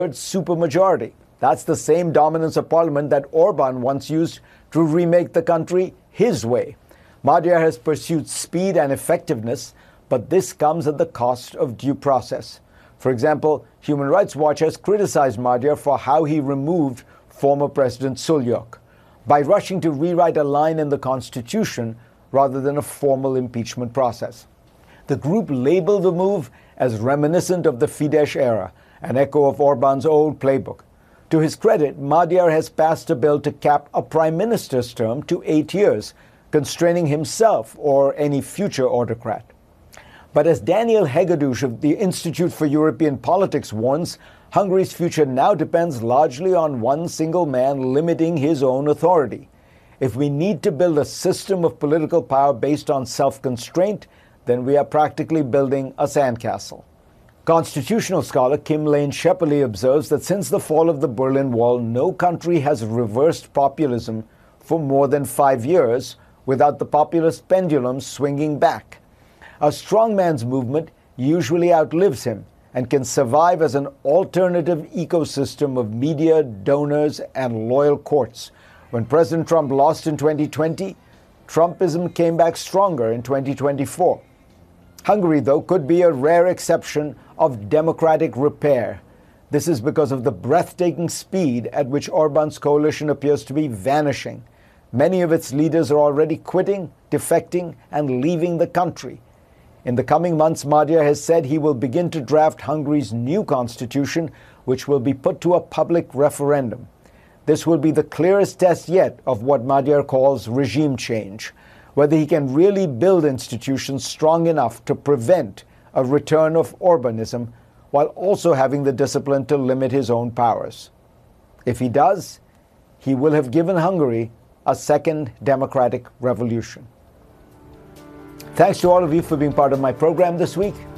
supermajority. That's the same dominance of parliament that Orban once used to remake the country his way. Magyar has pursued speed and effectiveness, but this comes at the cost of due process. For example, Human Rights Watch has criticized Magyar for how he removed former President Sulyok by rushing to rewrite a line in the constitution rather than a formal impeachment process. The group labeled the move as reminiscent of the Fidesz era, an echo of Orban's old playbook. To his credit, Magyar has passed a bill to cap a prime minister's term to 8 years, constraining himself or any future autocrat. But as Daniel Hegedus of the Institute for European Politics warns, Hungary's future now depends largely on one single man limiting his own authority. If we need to build a system of political power based on self-constraint, then we are practically building a sandcastle. Constitutional scholar Kim Lane-Shepperly observes that since the fall of the Berlin Wall, no country has reversed populism for more than 5 years without the populist pendulum swinging back. A strongman's movement usually outlives him and can survive as an alternative ecosystem of media, donors, and loyal courts. When President Trump lost in 2020, Trumpism came back stronger in 2024. Hungary, though, could be a rare exception of democratic repair. This is because of the breathtaking speed at which Orban's coalition appears to be vanishing. Many of its leaders are already quitting, defecting, and leaving the country. In the coming months, Magyar has said he will begin to draft Hungary's new constitution, which will be put to a public referendum. This will be the clearest test yet of what Magyar calls regime change, whether he can really build institutions strong enough to prevent a return of Orbanism while also having the discipline to limit his own powers. If he does, he will have given Hungary a second democratic revolution. Thanks to all of you for being part of my program this week.